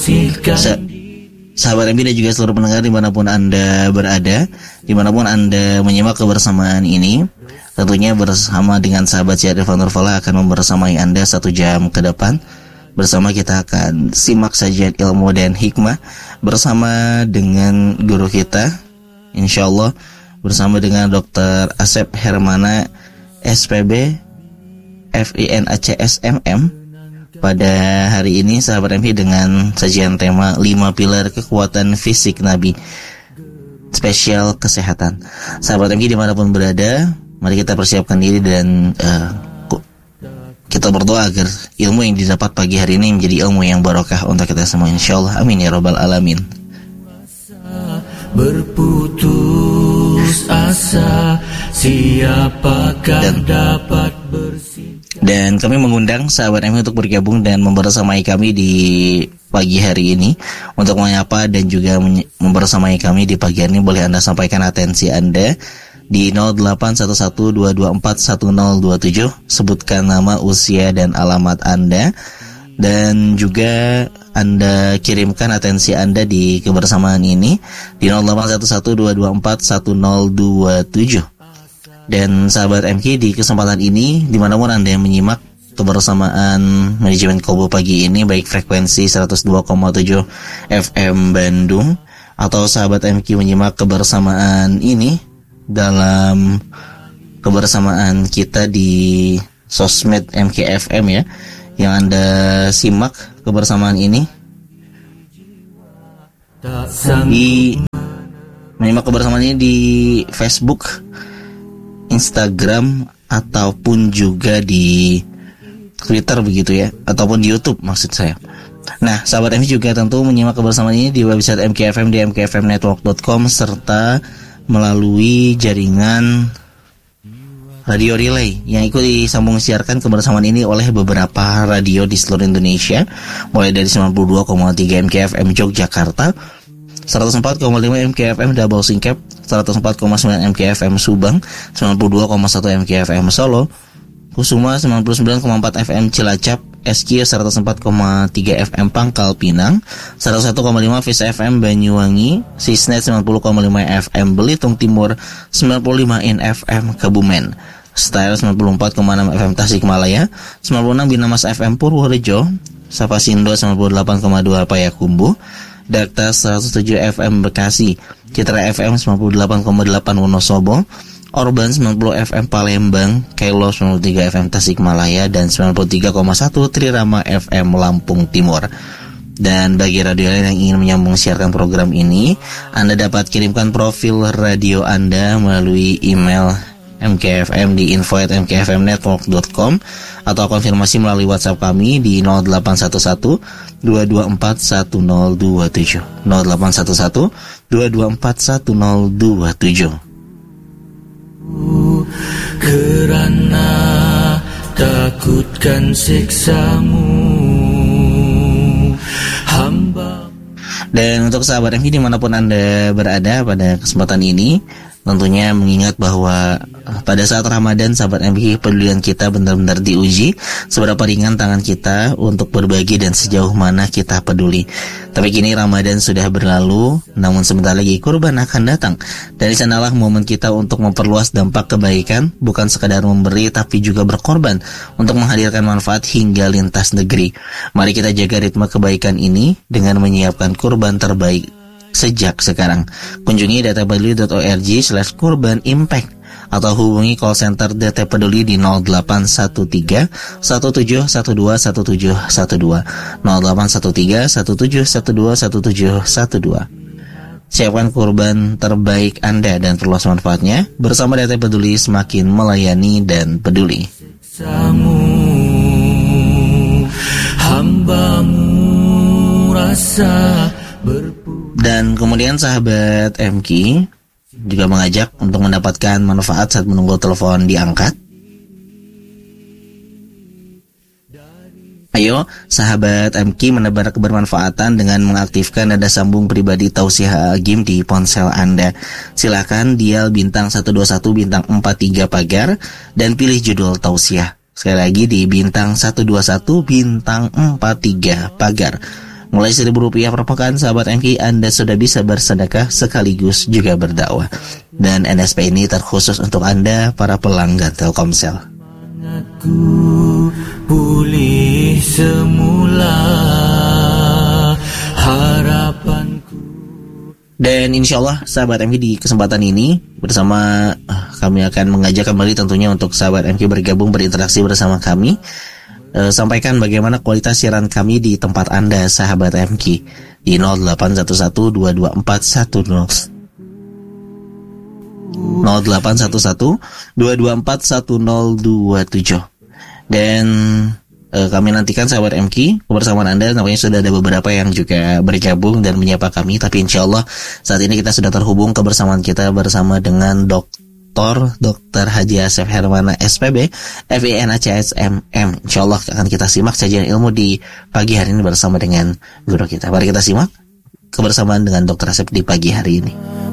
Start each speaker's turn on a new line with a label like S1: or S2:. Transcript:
S1: Sahabat MK dan juga seluruh pendengar dimanapun Anda berada, dimanapun Anda menyimak kebersamaan ini, tentunya bersama dengan sahabat Syed Irfan Nurfala akan membersamai Anda 1 jam ke depan. Bersama kita akan simak sajian ilmu dan hikmah bersama dengan guru kita, insyaallah bersama dengan Dr. Asep Hermana SPB FINACS MM. Pada hari ini sahabat MK dengan sajian tema 5 pilar kekuatan fisik Nabi, spesial kesehatan. Sahabat MK dimanapun berada, mari kita persiapkan diri dan kita berdoa agar ilmu yang didapat pagi hari ini menjadi ilmu yang barokah untuk kita semua, insyaallah. Amin ya rabbal alamin. Berputus asa, siapakah dapat bersih. Dan kami mengundang sahabat MK untuk bergabung dan membersamai kami di pagi hari ini untuk menyapa dan juga membersamai kami di pagi hari ini. Boleh Anda sampaikan atensi Anda di 0811241027, sebutkan nama, usia dan alamat Anda, dan juga Anda kirimkan atensi Anda di kebersamaan ini di 0811241027. Dan sahabat MK di kesempatan ini, dimanapun Anda yang menyimak kebersamaan manajemen Kobo pagi ini, baik frekuensi 102,7 FM Bandung, atau sahabat MK menyimak kebersamaan ini dalam kebersamaan kita di sosmed MKFM ya, yang Anda simak kebersamaan ini di menyimak kebersamaan ini di Facebook, Instagram, ataupun juga di Twitter begitu ya, ataupun di YouTube maksud saya. Nah, sahabat MK juga tentu menyimak kebersamaan ini di website MKFM di mkfmnetwork.com serta melalui jaringan radio relay yang ikut disambung siarkan kebersamaan ini oleh beberapa radio di seluruh Indonesia, mulai dari 92,3 MKFM Yogyakarta, 104,5 MKFM Double Singkep, 104,9 MKFM Subang, 92,1 MKFM Solo, Kusuma 99,4 FM Cilacap, SQ 104,3 FM Pangkal Pinang, 101,5 Vis FM Banyuwangi, Sisnet 90,5 FM Belitung Timur, 95 In FM Kebumen, Style 94,6 FM Tasikmalaya, 96 Binamas FM Purworejo, Sapasindo 98,2 Payakumbuh, Dakta 107 FM Bekasi, Citra FM 98,8 Wonosobo, Orban 90 FM Palembang, Kailo 93 FM Tasikmalaya, dan 93,1 Trirama FM Lampung Timur. Dan bagi radio lain yang ingin menyambung siarkan program ini, Anda dapat kirimkan profil radio Anda melalui email MKFM di info@mkfmnetwork.com atau konfirmasi melalui WhatsApp kami di 0811 224 1027 0811 224 1027. Kerana takutkan siksamu hamba. Dan untuk sahabat MK dimanapun Anda berada pada kesempatan ini, tentunya mengingat bahwa pada saat Ramadan, sahabat MK, pedulian kita benar-benar diuji, seberapa ringan tangan kita untuk berbagi dan sejauh mana kita peduli. Tapi kini Ramadan sudah berlalu, namun sebentar lagi kurban akan datang. Dari sanalah momen kita untuk memperluas dampak kebaikan, bukan sekadar memberi tapi juga berkorban untuk menghadirkan manfaat hingga lintas negeri. Mari kita jaga ritme kebaikan ini dengan menyiapkan kurban terbaik sejak sekarang. Kunjungi datapeduli.org/kurban impact atau hubungi call center DT Peduli di 0813 1712 1712 0813 1712 1712. Siapkan kurban terbaik Anda dan perluas manfaatnya. Bersama DT Peduli, semakin melayani dan peduli. Hambamu rasa. Dan kemudian sahabat MK juga mengajak untuk mendapatkan manfaat saat menunggu telepon diangkat. Ayo sahabat MK menebar kebermanfaatan dengan mengaktifkan nada sambung pribadi Tausiah Agim di ponsel Anda. Silakan dial bintang 121 bintang 43 pagar dan pilih judul Tausiah. Sekali lagi di bintang 121 bintang 43 pagar. Mulai Rp1.000 per pekan, sahabat MK, Anda sudah bisa bersedekah sekaligus juga berdakwah. Dan NSP ini terkhusus untuk Anda, para pelanggan Telkomsel. Pulih semula harapanku. Dan insya Allah sahabat MK di kesempatan ini bersama kami akan mengajak kembali tentunya untuk sahabat MK bergabung berinteraksi bersama kami. Sampaikan bagaimana kualitas siaran kami di tempat Anda sahabat MK di 0811-224-1027. Dan kami nantikan sahabat MK kebersamaan Anda. Nampaknya sudah ada beberapa yang juga bergabung dan menyapa kami. Tapi insya Allah saat ini kita sudah terhubung kebersamaan kita bersama dengan Dr. Haji Asep Hermana SPB FINACSMM. Insya Allah akan kita simak sajian ilmu di pagi hari ini bersama dengan guru kita. Mari kita simak kebersamaan dengan Dr. Asep di pagi hari ini.